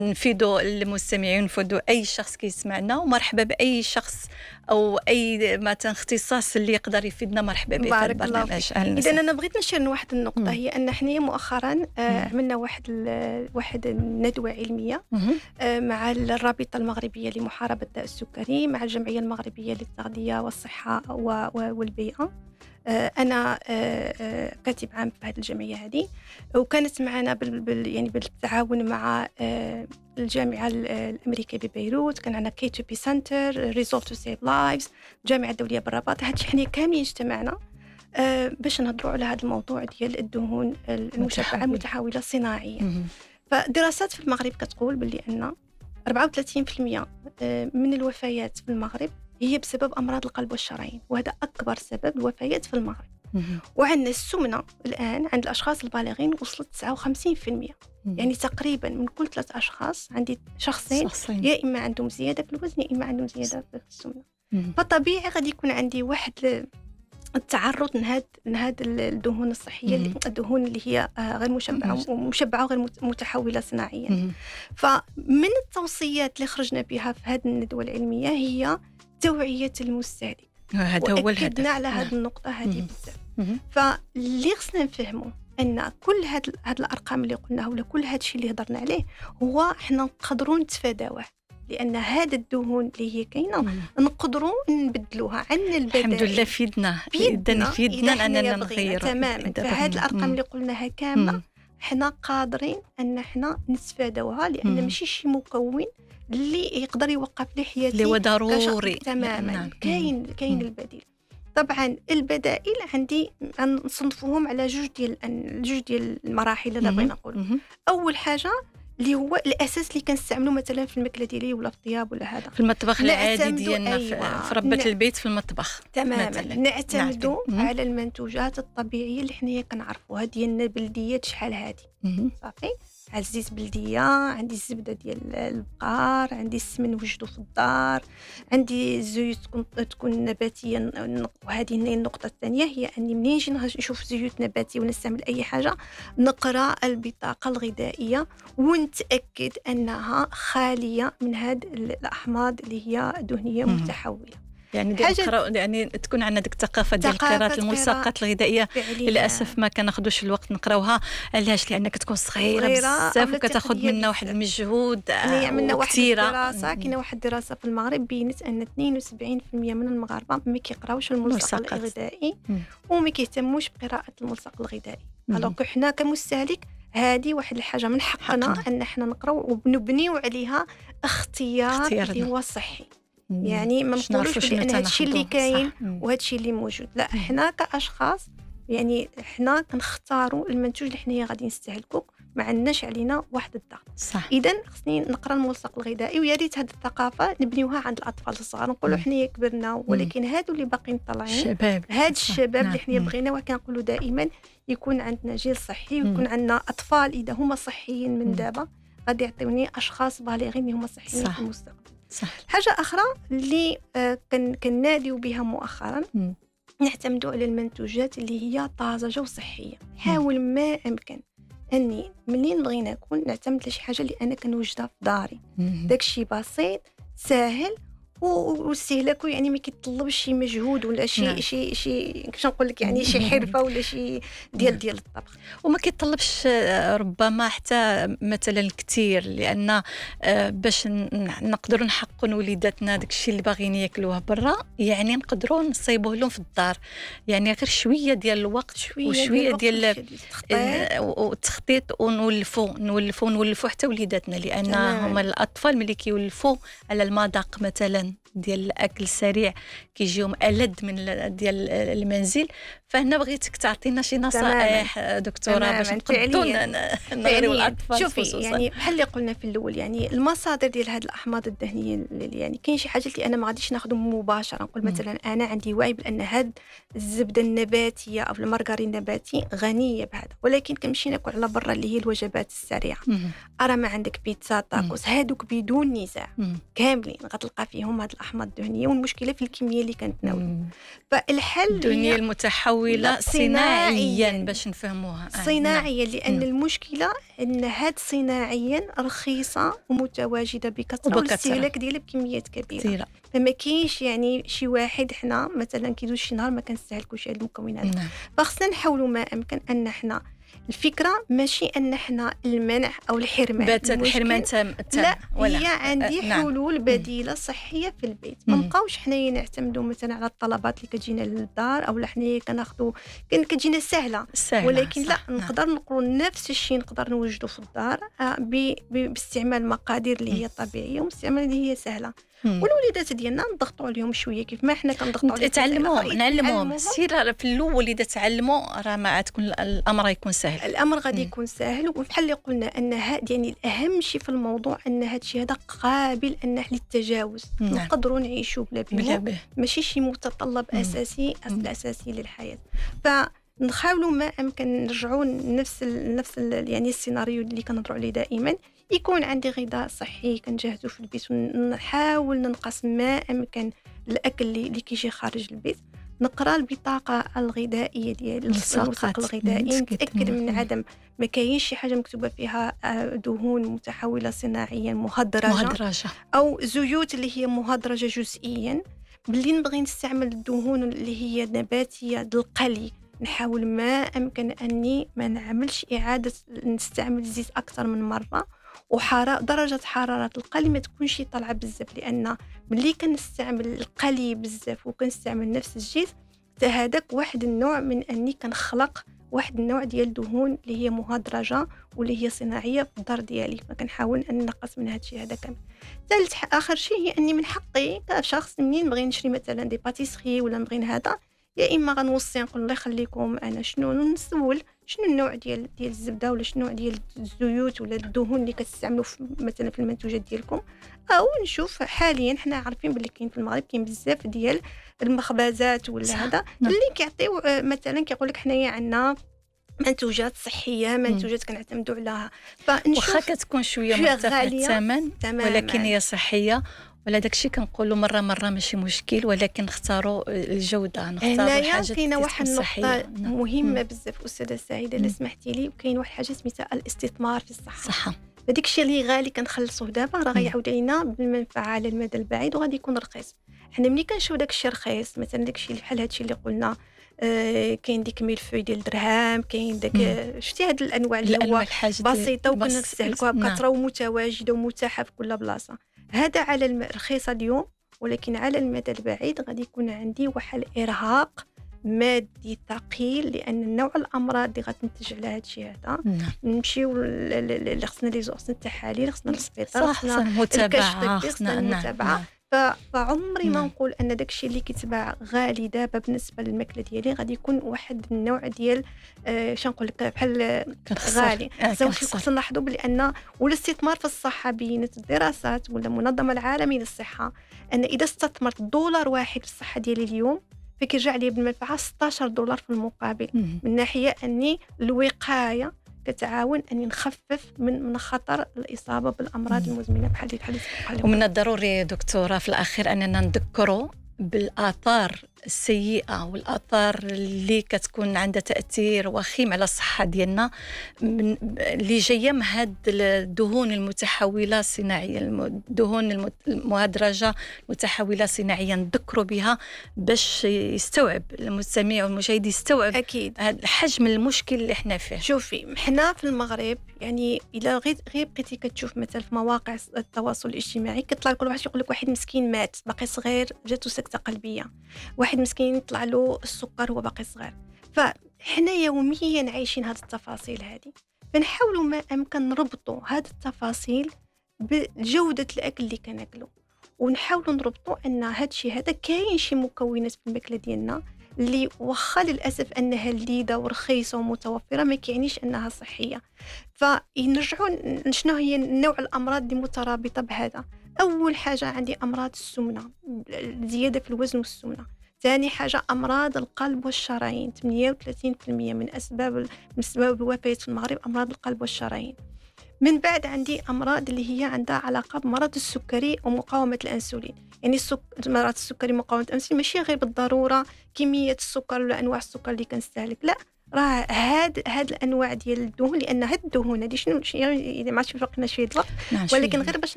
نفيدوا المستمعين، نفيدوا اي شخص كيسمعنا، ومرحبا باي شخص او اي مثلا اختصاص اللي يقدر يفيدنا، مرحبا به في البرنامج. اذا انا بغيت نشير واحد النقطه، هي ان حنا مؤخرا عملنا واحد الندوه علميه مع الرابطه المغربيه لمحاربه الداء السكري، مع الجمعيه المغربيه للتغذيه والصحه والبيئه. أنا كاتب عام في هذه الجمعية هذه، وكانت معنا يعني بالتعاون مع الجامعة الأمريكية ببيروت، كان عندنا K2P Center, Resolve to Save Lives، الجامعة الدولية بالرباط. هادشي حنا كاملين اجتمعنا باش نهضروا على هذا الموضوع ديال الدهون المشبعة المتحولة صناعيا. فالدراسات في المغرب كتقول باللي أن 34% من الوفيات في المغرب هي بسبب أمراض القلب والشرايين، وهذا أكبر سبب الوفيات في المغرب. وعندنا السمنة الآن عند الأشخاص البالغين وصلت 59%. يعني تقريبا من كل 3 أشخاص عندي شخصين يا إما عندهم زيادة في الوزن يا إما عندهم زيادة في السمنة. فطبيعي غادي يكون عندي واحد التعرض لهاد الدهون الصحية، الدهون اللي هي غير مشبعة وغير متحولة صناعيا. فمن التوصيات اللي خرجنا بها في هذه الندوة العلمية هي توعية المستهلك. هذا هو الهدف. وأكدنا على هذه النقطة هذه بزاف. فاللي خصنا نفهموا أن كل هاد الأرقام اللي قلناها ولا كل هاد الشيء اللي هضرنا عليه هو إحنا نقدروا نتفاداوه، لأن هذا الدهون اللي هي كاينة نقدروا نبدلوها عن البدائل. الحمد لله فيدنا أننا نغير تماما. فهاد الأرقام اللي قلناها كاملة إحنا قادرين أن إحنا نتفادوها، لأن ماشي شي مكون اللي يقدر يوقف لي حياتي اللي هو ضروري تماما. نعم. كاين البديل. طبعا البدائل عندي نصنفوهم على جوج ديال المراحل اللي بغينا نقول. اول حاجه اللي هو الاساس اللي كنستعملوا مثلا في الماكله ديالي ولا في الطياب ولا هذا، في المطبخ العادي ديالنا. في ربة البيت في المطبخ تماما نعتمدوا على المنتوجات الطبيعيه اللي حنايا كنعرفوها ديالنا بلديات شحال هادي. صافي، عزيز بلديه، عندي الزبده ديال البقار، عندي السمن وجدو في الدار، عندي الزيوت تكون نباتيه. وهذه هي النقطه الثانيه، هي اني منين نجي نشوف زيوت نباتيه ونستعمل اي حاجه نقرا البطاقه الغذائيه ونتاكد انها خاليه من هذه الاحماض اللي هي دهنيه متحوله. يعني يعني تكون عندنا ديك الثقافه ديال قراءه الملصقات الغذائيه. للاسف ما كناخذوش الوقت نقراوها. علاش؟ لان كتكون صغيره بزاف وكتاخذ منا واحد المجهود كثيره. كاينه واحد الدراسه في المغرب بينت ان 72% من المغاربه ما كيقراوش الملصق الغذائي وما كيهتموش بقراءه الملصق الغذائي. الوغ حنا كمستهلك هذه واحد الحاجه من حقنا ان احنا نقراو ونبنيو عليها اختيار اللي هو صحي. يعني ما نقولوش بان هادشي اللي كاين وهادشي اللي موجود، لا، احنا كاشخاص يعني احنا كنختاروا المنتوج اللي حنا غادي نستهلكوه، ما عندناش علينا واحد الضغط. اذا خصني نقرا الملصق الغذائي، ويا ريت هذه الثقافه نبنيوها عند الاطفال الصغار. نقولوا حنا كبرنا ولكن هادو اللي باقيين طالعين، هاد الشباب اللي حنا بغينا، وكنقولوا دائما يكون عندنا جيل صحي ويكون عندنا اطفال اذا هما صحيين من دابا غادي يعطيوني اشخاص بالغين اللي هما صحيين في المستقبل. حاجة أخرى اللي كنناديو بها مؤخرا، نعتمدوا على المنتوجات اللي هي طازجة وصحية. حاول ما أمكن أني منين نبغي ناكل نعتمد على شي حاجة اللي أنا كنوجدها في داري. داكشي بسيط سهل واستهلاكه، يعني ما كيطلبش شي مجهود ولا شي كيفاش نقول لك، يعني شي حرفه ولا شي ديال الطبخ، وما كيطلبش ربما حتى مثلا كثير، لان باش نقدروا نحققوا لوليداتنا داكشي اللي باغيين ياكلوه برا، يعني نقدروا نصيبوه لهم في الدار. يعني غير شويه ديال الوقت وشويه ديال التخطيط ونولفوا حتى وليداتنا، لان هما الاطفال ملي كيولفوا على المذاق مثلا ديال الاكل السريع كيجيهم ألذ من ديال المنزل. فهنا بغيتك تعطينا شي نصائح دكتوره باش نقدروا نغريو الاطفال. شوفي يعني بحال اللي قلنا في الاول، يعني المصادر ديال هذه الاحماض الدهنيه اللي يعني كاين شي حاجه اللي انا ما غاديش ناخذهم مباشره. نقول مثلا انا عندي وعي بان هاد الزبده النباتيه او المارغرين النباتي غنيه بهذا، ولكن كنمشي ناكل على برا اللي هي الوجبات السريعه، ارى ما عندك بيتزا تاكوس، هادوك بدون نزاع كاملين غتلقى فيهم هاد الاحماض الدهنيه، والمشكله في الكميه اللي كنتناولوا. فالحل الدهنيه المتحوله صناعيا باش نفهموها صناعيا لان المشكله ان هاد صناعيا رخيصه ومتواجده بكثره والاستهلاك ديالها بكميات كبيره. فما كاينش يعني شي واحد حنا مثلا كيدوز شي نهار ما كنستهلكوش هاد المكونات. فخصنا نحاولوا ما امكن ان حنا الفكره ماشي ان حنا المنع او الحرمان، الحرمان لا هي عندي حلول بديله صحيه في البيت. ما نبقاوش حنايا نعتمدوا مثلا على الطلبات اللي كتجينا للدار او حنايا كناخذوا كتجينا سهله ولكن لا نقدر نقولوا نفس الشيء نقدر نوجدوا في الدار باستعمال مقادير اللي هي طبيعيه واستعمال اللي هي سهله. والوليدات ديالنا نضغطوا عليهم شويه كيف ما حنا كنضغطوا عليهم، نعلموهم سير في الاول اذا تعلموا راه ما تكون الامر يكون سهل. الامر غادي يكون سهل. وبحال اللي قلنا ان يعني الاهم شيء في الموضوع ان هذا الشيء هذا قابل ان للتجاوز. نقدروا نعيشوا بلا به، ماشي شي متطلب اساسي للحياه. فنحاولوا ما امكن نرجعوا نفس يعني السيناريو اللي كنهضروا عليه دائما، يكون عندي غذاء صحي كنجهزو في البيت، ونحاول ننقص ما امكن الاكل اللي كيجي خارج البيت. نقرا البطاقه الغذائيه ديال الوثائق الغذائي، نتاكد من عدم ما كاينش شي حاجه مكتوبه فيها دهون متحوله صناعيا مهدرجه او زيوت اللي هي مهدرجه جزئيا. باللي نبغي نستعمل الدهون اللي هي نباتيه القلي، نحاول ما امكن اني ما نعملش اعاده نستعمل الزيت اكثر من مره، درجه حراره القلي ما تكونش طالعه بزاف، لان ملي كنستعمل القلي بزاف وكنستعمل نفس الزيت هذاك واحد النوع من اني كنخلق واحد النوع ديال الدهون اللي هي مهدرجه واللي هي صناعيه في الدار ديالي. فكنحاول ان نقص من هذا الشيء هذا كامل. ثالث اخر شيء هي اني من حقي كشخص منين نبغي نشري مثلا دي باتيسري ولا نبغي هذا، يا اما غنوصي نقول الله يخليكم انا شنو نسول شنو النوع ديال الزبده ولا شنو ديال الزيوت ولا الدهون اللي كتستعملوا مثلا في المنتوجات ديالكم، او نشوف حاليا حنا عارفين باللي كاين في المغرب كاين بزاف ديال المخبزات ولا هذا اللي كيعطيو مثلا كيقول لك حنايا عندنا منتوجات صحيه، منتوجات كنعتمدوا عليها. واخا كتكون شويه مرتفعه الثمن ولكن هي صحيه، ولا داكشي كنقولوا مره ماشي مشكل، ولكن نختاروا الجوده، نختاروا الحاجات كاينه واحد النقطه مهمه بزاف استاذه سعيده الا سمحتي لي. وكاين واحد الحاجه سميتها الاستثمار في الصحه. هذاك الشيء اللي غالي كنخلصوه دابا راه غيعاود علينا بالمنفعه على المدى البعيد وغادي يكون رخيص. حنا ملي كنشوف داك الشيء رخيص، مثلا داك الشيء بحال هذا الشيء اللي قلنا كاين ديك ميلفوي ديال الدرهم، كاين داك شفتي هاد الانواع اللي هو بسيطه وكنا نستهلكوها بكثره ومتواجده ومتاحه في كل بلاصه. هذا على رخيصه اليوم، ولكن على المدى البعيد غادي يكون عندي واحد الارهاق مادي ثقيل، لان نوع الامراض اللي غتنتج على هذا الشيء هذا نمشيو اللي خصنا لي خصنا التحاليل، خصنا السبيطار، خصنا المتابعه، خصنا المتابعه. فعمري ما نقول ان داك الشيء اللي كيتباع غالي دابا بالنسبه للماكله ديالي غادي يكون واحد النوع ديال نقول لك بحال غالي. خصنا نلاحظوا بان والاستثمار في الصحه بينت الدراسات ولا المنظمه العالميه للصحه ان اذا استثمرت دولار واحد في الصحه ديالي اليوم فكيرجع لي بالمنفعه $16 في المقابل. من ناحيه اني الوقايه كتعاون اني نخفف من خطر الاصابه بالامراض المزمنه بحال ومن الضروري دكتوره في الاخير اننا نذكروا بالاثار السيئه والاثار اللي كتكون عندها تاثير وخيم على الصحه ديالنا اللي جايه من هاد الدهون المتحوله الصناعيه، الدهون المهدرجه المتحوله صناعيا، نذكروا بها باش يستوعب المستمع والمشاهد يستوعب اكيد هذا حجم المشكل اللي احنا فيه. شوفي حنا في المغرب يعني الا غير بقيتي كتشوف مثلا في مواقع التواصل الاجتماعي كيطلع لك واحد يقول لك واحد مسكين مات باقي صغير جاتو سكته قلبيه، واحد مسكين يطلع له السكر وهو باقي صغير. فحنا يوميا عايشين هذه التفاصيل هذه، فنحاولوا ما امكن نربطوا هذه التفاصيل بجوده الاكل اللي كناكلو، ونحاولوا نربطوا ان هذا الشيء هذا كاين شي مكونات في الماكله ديالنا اللي واخا للاسف انها لذيذه ورخيصه ومتوفره ما كيعنيش انها صحيه. فنرجعوا شنو هي نوع الامراض اللي مترابطه بهذا. اول حاجه عندي امراض السمنه، زياده في الوزن والسمنه. ثاني حاجه امراض القلب والشرايين، 38% من اسباب الوفيات في المغرب امراض القلب والشرايين. من بعد عندي أمراض اللي هي عندها علاقة بمرض السكري ومقاومة الأنسولين. يعني مرض السكري مقاومة الأنسولين ماشي غير بالضرورة كمية السكر ولا أنواع السكر اللي كنستهلك، لا، راه هاد الانواع ديال الدهون، لان هاد الدهون هادي شنو ما عرفتش فرقنا شويه الوقت، ولكن غير باش